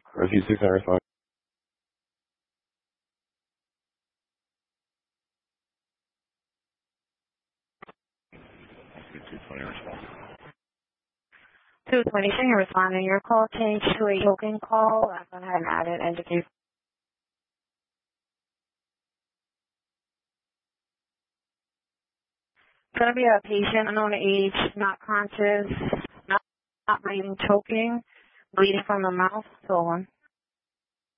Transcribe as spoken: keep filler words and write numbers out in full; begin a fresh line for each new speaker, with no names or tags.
Refuse six and respond.
two twenty, you're responding. Your call changed to a token call. I've gone ahead and added entity. It's going to be a patient, unknown age, not conscious, not, not breathing, choking, bleeding from the mouth, so on.